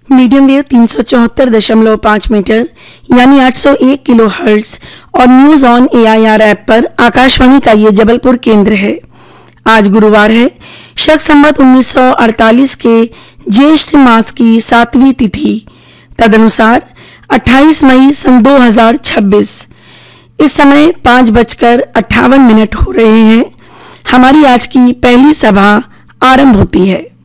Medium wave 374.5 metre यानी 801 kilo hertz और news on AIR app पर आकाशवाणी का ये जबलपुर केंद्र है। आज गुरुवार है, शक संवत 1948 के ज्येष्ठ मास की 7वीं तिथि, तदनुसार 28 मई सन 2026। इस समय 5:58 हो रहे हैं। हमारी आज की पहली सभा आरंभ होती है।